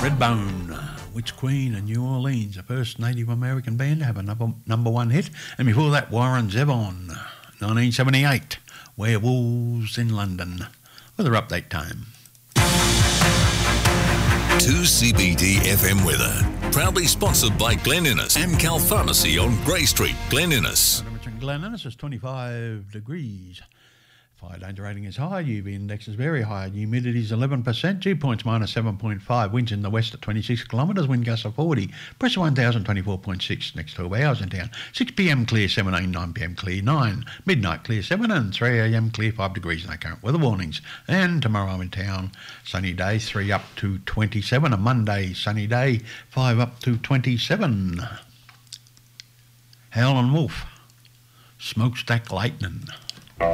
Redbone, Witch Queen and New Orleans, the first Native American band to have a number one hit. And before that, Warren Zevon, 1978, Werewolves in London. Weather update time. 2CBD FM weather. Proudly sponsored by Glen Innes and Cal Pharmacy on Grey Street, Glen Innes. Glen Innes is 25 degrees. Fire danger rating is high, UV index is very high, humidity is 11%, dew points minus 7.5, winds in the west at 26 kilometres, wind gusts of 40, pressure 1024.6, next 12 hours in town, 6pm clear 17, 9pm clear 9, midnight clear 7 and 3am clear 5 degrees, no current weather warnings. And tomorrow I'm in town, sunny day 3 up to 27, a Monday sunny day 5 up to 27. Howlin' Wolf, Smokestack Lightning.